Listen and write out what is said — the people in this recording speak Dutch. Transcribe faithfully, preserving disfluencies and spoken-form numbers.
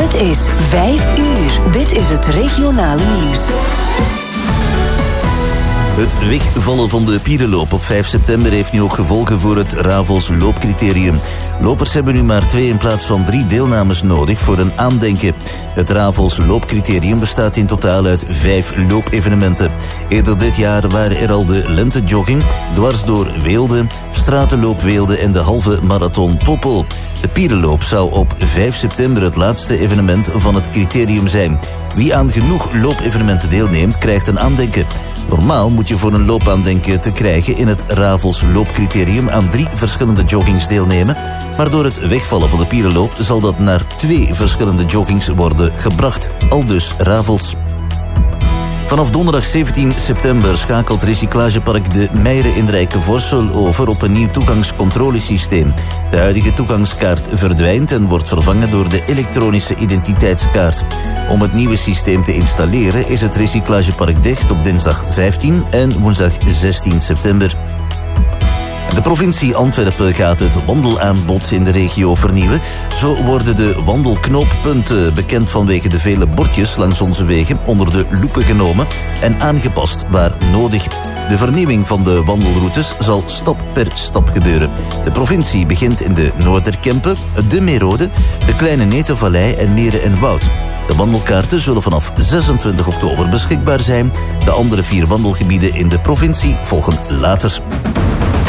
Het is vijf uur. Dit is het regionale nieuws. Het wegvallen van de Pierenloop op vijf september heeft nu ook gevolgen voor het Ravels loopcriterium. Lopers hebben nu maar twee in plaats van drie deelnames nodig voor een aandenken. Het Ravels loopcriterium bestaat in totaal uit vijf loopevenementen. Eerder dit jaar waren er al de lentejogging, dwars door Weelde, stratenloop Weelde en de halve marathon Poppel. De Pierenloop zou op vijf september het laatste evenement van het criterium zijn. Wie aan genoeg loopevenementen deelneemt, krijgt een aandenken. Normaal moet je voor een loopaandenken te krijgen in het Ravels loopcriterium aan drie verschillende joggings deelnemen. Maar door het wegvallen van de Pierenloop zal dat naar twee verschillende joggings worden gebracht. Aldus Ravels. Vanaf donderdag zeventien september schakelt Recyclagepark De Meijeren in Rijkenvorsel over op een nieuw toegangscontrolesysteem. De huidige toegangskaart verdwijnt en wordt vervangen door de elektronische identiteitskaart. Om het nieuwe systeem te installeren is het Recyclagepark dicht op dinsdag vijftien en woensdag zestien september. De provincie Antwerpen gaat het wandelaanbod in de regio vernieuwen. Zo worden de wandelknooppunten, bekend vanwege de vele bordjes langs onze wegen, onder de loepen genomen en aangepast waar nodig. De vernieuwing van de wandelroutes zal stap per stap gebeuren. De provincie begint in de Noorderkempen, de Meerode, de Kleine Netenvallei en Meren en Woud. De wandelkaarten zullen vanaf zesentwintig oktober beschikbaar zijn. De andere vier wandelgebieden in de provincie volgen later.